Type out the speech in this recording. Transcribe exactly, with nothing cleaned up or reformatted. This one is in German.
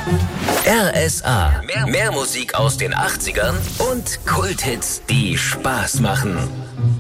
R S A. Mehr, mehr Musik aus den achtzigern und Kulthits, die Spaß machen.